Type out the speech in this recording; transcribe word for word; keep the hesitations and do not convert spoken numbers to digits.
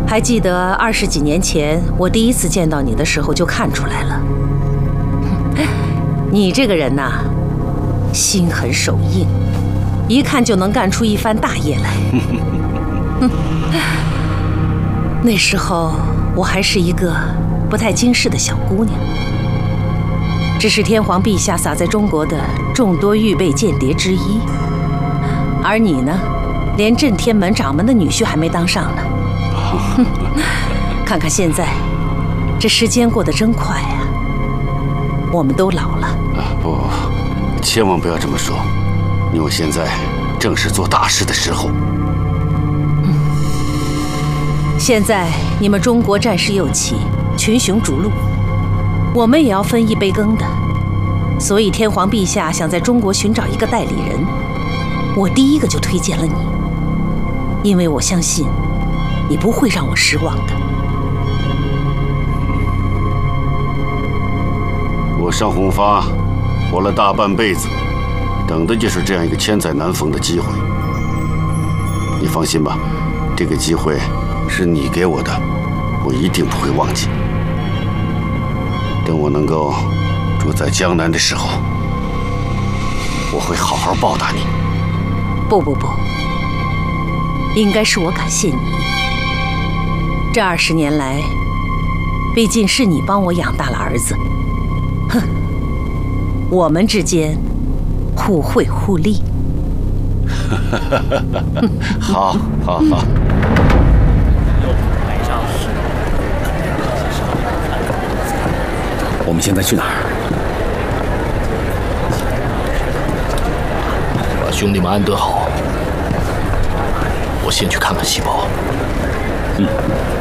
还记得二十几年前我第一次见到你的时候就看出来了，你这个人呐，心狠手硬，一看就能干出一番大业来。那时候我还是一个不太经事的小姑娘，只是天皇陛下撒在中国的众多预备间谍之一，而你呢，连镇天门掌门的女婿还没当上呢。看看现在，这时间过得真快呀！我们都老了。 啊，不，千万不要这么说，因为现在正是做大事的时候。 嗯，现在你们中国战事又起，群雄逐鹿，我们也要分一杯羹的。所以天皇陛下想在中国寻找一个代理人，我第一个就推荐了你，因为我相信你不会让我失望的。 我上弘发活了大半辈子，等的就是这样一个千载难逢的机会。你放心吧，这个机会是你给我的，我一定不会忘记。等我能够住在江南的时候，我会好好报答你。 不不不，应该是我感谢你。这二十年来，毕竟是你帮我养大了儿子。哼，我们之间互惠互利。 好，好，好。 我们现在去哪儿？ 把兄弟们安顿好，我先去看看细胞。 嗯。